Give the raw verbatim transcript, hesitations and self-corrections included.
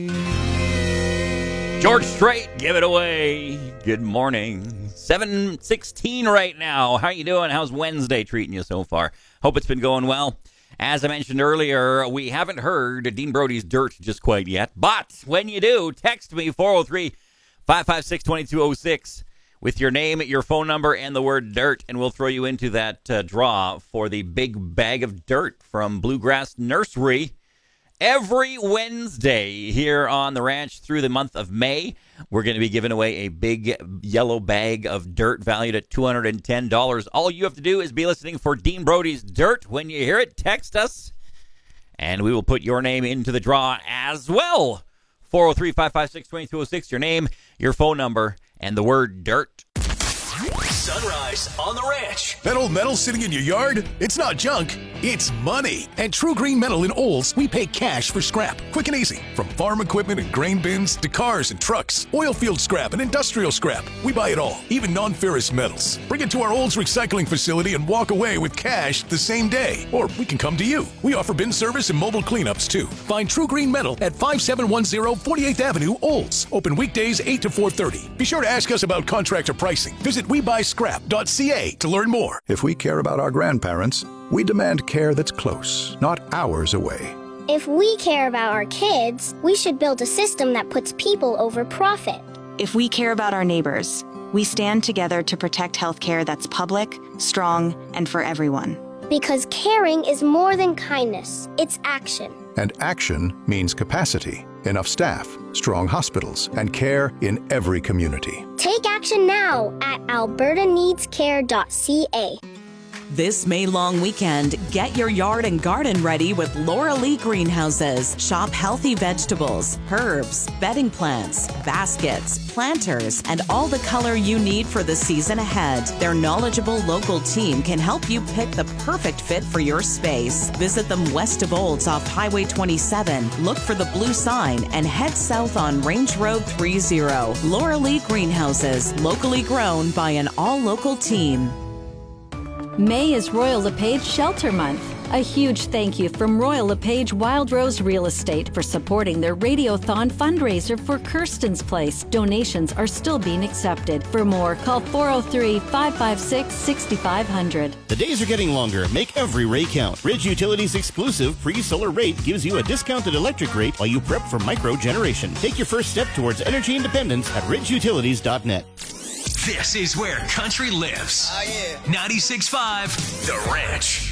George Strait, give it away. Good morning. seven sixteen right now. How you doing? How's Wednesday treating you so far? Hope it's been going well. As I mentioned earlier, we haven't heard Dean Brody's dirt just quite yet. But when you do, text me four oh three, five five six, two two oh six with your name, your phone number, and the word dirt, and we'll throw you into that uh, draw for the big bag of dirt from Bluegrass Nursery. Every Wednesday here on the ranch through the month of May, we're going to be giving away a big yellow bag of dirt valued at two hundred ten dollars. All you have to do is be listening for Dean Brody's dirt. When you hear it, text us, and we will put your name into the draw as well. four oh three, five five six, two two oh six, your name, your phone number, and the word dirt. Sunrise on the ranch. That old metal sitting in your yard? It's not junk. It's money. At True Green Metal in Olds, we pay cash for scrap. Quick and easy. From farm equipment and grain bins to cars and trucks, oil field scrap and industrial scrap. We buy it all, even non-ferrous metals. Bring it to our Olds recycling facility and walk away with cash the same day. Or we can come to you. We offer bin service and mobile cleanups too. Find True Green Metal at five seven one zero forty-eighth Avenue, Olds. Open weekdays eight to four thirty. Be sure to ask us about contractor pricing. Visit we buy scrap dot c a to learn more. If we care about our grandparents, we demand care that's close, not hours away. If we care about our kids, we should build a system that puts people over profit. If we care about our neighbors, we stand together to protect healthcare that's public, strong, and for everyone. Because caring is more than kindness, it's action. And action means capacity, enough staff, strong hospitals, and care in every community. Take action now at alberta needs care dot c a. This May long weekend, get your yard and garden ready with Laura Lee Greenhouses. Shop healthy vegetables, herbs, bedding plants, baskets, planters, and all the color you need for the season ahead. Their knowledgeable local team can help you pick the perfect fit for your space. Visit them west of Olds off Highway twenty-seven. Look for the blue sign and head south on Range Road thirty. Laura Lee Greenhouses, locally grown by an all-local team. May is Royal LePage Shelter Month. A huge thank you from Royal LePage Wild Rose Real Estate for supporting their Radiothon fundraiser for Kirsten's Place. Donations are still being accepted. For more, call four oh three, five five six, six five zero zero. The days are getting longer. Make every ray count. Ridge Utilities' exclusive free solar rate gives you a discounted electric rate while you prep for micro generation. Take your first step towards energy independence at ridge utilities dot net. This is where country lives. Oh, yeah. ninety-six point five The Ranch.